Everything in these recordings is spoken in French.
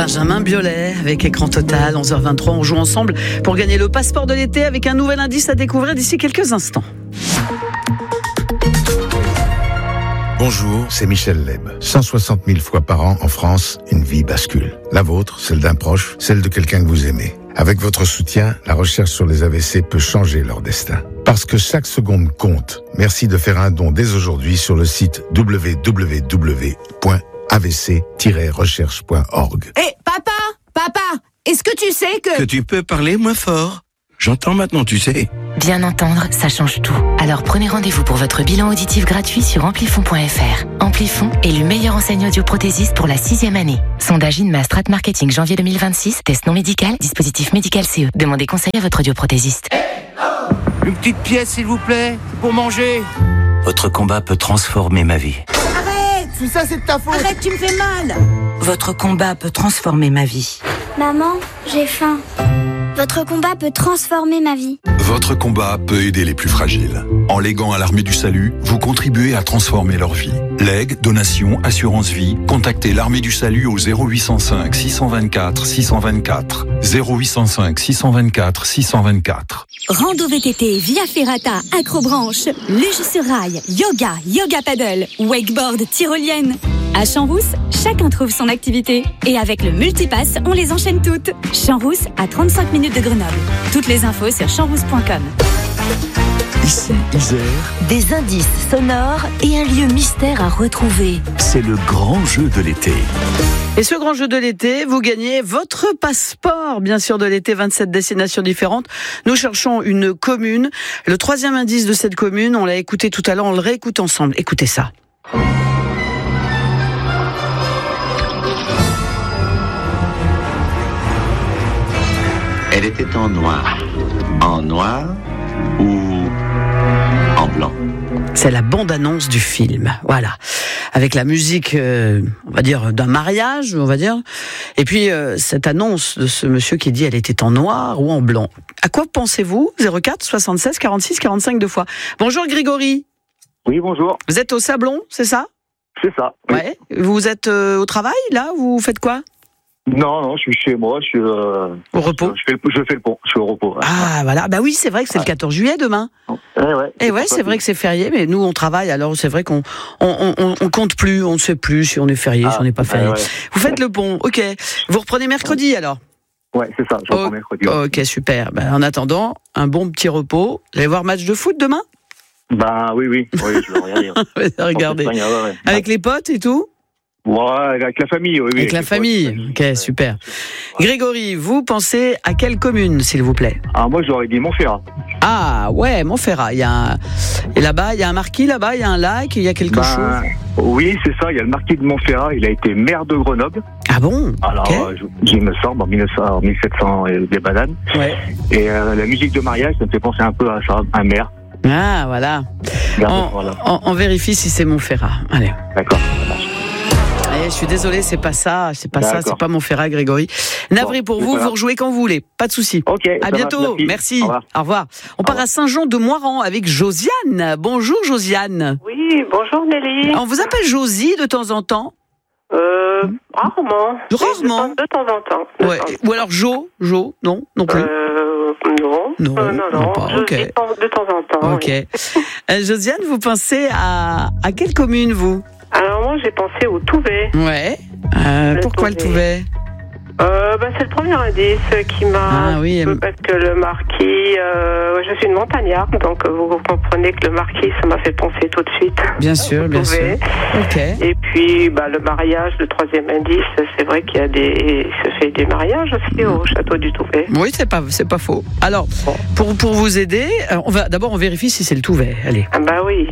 Benjamin Biolay avec Écran Total, 11h23. On joue ensemble pour gagner le passeport de l'été avec un nouvel indice à découvrir d'ici quelques instants. Bonjour, c'est Michel Leb. 160 000 fois par an en France, une vie bascule. La vôtre, celle d'un proche, celle de quelqu'un que vous aimez. Avec votre soutien, la recherche sur les AVC peut changer leur destin. Parce que chaque seconde compte. Merci de faire un don dès aujourd'hui sur le site www.avc-recherche.org. Hé, papa, est-ce que tu sais que... Que tu peux parler moins fort. J'entends maintenant, tu sais. Bien entendre, ça change tout. Alors prenez rendez-vous pour votre bilan auditif gratuit sur amplifon.fr. Amplifon, élu meilleure enseigne audioprothésiste pour la 6e année. Sondage INMA Strat Marketing janvier 2026. Test non médical, dispositif médical CE. Demandez conseil à votre audioprothésiste. Une petite pièce, s'il vous plaît, pour manger. Votre combat peut transformer ma vie. Arrête! Tout ça, c'est de ta faute! Arrête, tu me fais mal! Votre combat peut transformer ma vie. Maman, j'ai faim. Votre combat peut transformer ma vie. Votre combat peut aider les plus fragiles. En léguant à l'Armée du Salut, vous contribuez à transformer leur vie. Legs, donations, assurance vie, contactez l'Armée du Salut au 0805 624 624. 0805 624 624. Rando VTT, Via Ferrata, Acrobranche, luge sur rail, yoga paddle, wakeboard, tyrolienne. À Champs-Rousse, chacun trouve son activité. Et avec le multipass, on les enchaîne toutes. Champs-Rousse, à 35 minutes de Grenoble. Toutes les infos sur champs-rousse.com. Ici, Isère, Des indices sonores et un lieu mystère à retrouver. c'est le grand jeu de l'été. Et ce grand jeu de l'été, vous gagnez votre passeport, bien sûr, de l'été, 27 destinations différentes. Nous cherchons une commune. Le 3e indice de cette commune, on l'a écouté tout à l'heure, on le réécoute ensemble. Écoutez ça. Elle était en noir. En noir ou en blanc? C'est la bande-annonce du film, voilà. Avec la musique, on va dire, d'un mariage, on va dire. Et puis, cette annonce de ce monsieur qui dit elle était en noir ou en blanc. À quoi pensez-vous? 04 76 46 45 deux fois. Bonjour Grégory. Oui, bonjour. Vous êtes au Sablon, c'est ça? C'est ça. Oui. Ouais. Vous êtes au travail, là? Vous faites quoi? Non, je suis chez moi, je suis au repos. Je fais le pont, je suis au repos. Ouais. Ah, voilà. Bah oui, c'est vrai que c'est le 14 juillet demain. Et ouais, c'est vrai que c'est férié, mais nous, on travaille, alors c'est vrai qu'on on compte plus, on ne sait plus si on est férié, si on n'est pas férié. Ouais. Vous faites le pont, ok. Vous reprenez mercredi, alors? Ouais, c'est ça, je reprends mercredi. Ouais. Ok, super. Ben, en attendant, un bon petit repos. Vous allez voir match de foot demain? Bah oui, je vais regarder. Regardez. Ouais. Avec les potes et tout? Ouais, avec la famille, oui. Avec la famille, ok, super. Grégory, vous pensez à quelle commune, s'il vous plaît? Ah, moi, j'aurais dit Montferrat. Ah, ouais, Montferrat. Et là-bas, il y a un marquis, là-bas, il y a un lac, il y a quelque chose? Oui, c'est ça, il y a le marquis de Montferrat, il a été maire de Grenoble. Ah bon? Alors, il me semble, en 1700 des bananes. Ouais. Et la musique de mariage, ça me fait penser un peu à ça, un maire. Ah, voilà. On vérifie si c'est Montferrat. Allez. D'accord. Je suis désolé, c'est pas ça, c'est pas Montferrat, Grégory. Navré pour vous, vous rejouez quand vous voulez, pas de souci. Ok. À bientôt, merci. Au revoir. On part à Saint-Jean-de-Moiran avec Josiane. Bonjour Josiane. Oui, bonjour Nelly. On vous appelle Josie de temps en temps? Rarement. Rarement. De temps en temps. Ouais. Ou alors Jo, non plus. Non, pas. Okay. De temps en temps. Ok. Oui. Josiane, vous pensez à quelle commune, vous? Alors moi, j'ai pensé au Touvet. Ouais. Pourquoi le Touvet? C'est le premier indice qui m'a... Ah oui. Parce que le marquis... je suis une montagnarde, donc vous comprenez que le marquis, ça m'a fait penser tout de suite. Bien sûr, bien sûr. Ok. Et puis, le mariage, le 3e indice, c'est vrai qu'il y a se fait des mariages aussi au château du Touvet. Oui, c'est pas faux. Alors, pour vous aider, on vérifie si c'est le Touvet. Allez. Ah bah oui.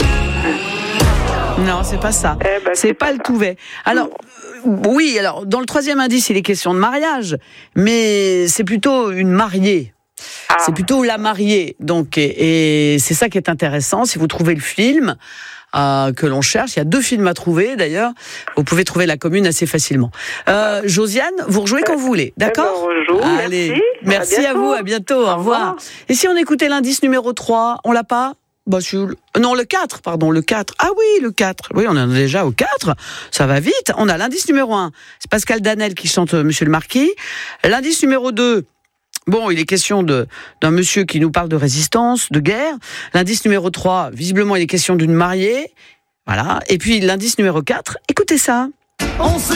Non, c'est pas ça. C'est pas le Touvet. Alors, oui, alors, dans le 3e indice, il est question de mariage, mais c'est plutôt une mariée. C'est plutôt la mariée. Donc, et c'est ça qui est intéressant. Si vous trouvez le film que l'on cherche, il y a 2 films à trouver d'ailleurs. Vous pouvez trouver la commune assez facilement. Josiane, vous rejouez quand vous voulez, d'accord? On rejoue. Allez, merci à vous, à bientôt, au revoir. Et si on écoutait l'indice numéro 3, on l'a pas? Non, le 4, pardon, le 4. Ah oui, le 4. Oui, on en est déjà au 4. Ça va vite. On a l'indice numéro 1. C'est Pascal Danel qui chante Monsieur le Marquis. L'indice numéro 2. Bon, il est question d'un monsieur qui nous parle de résistance, de guerre. L'indice numéro 3, visiblement, il est question d'une mariée. Voilà. Et puis, l'indice numéro 4, écoutez ça. On s'est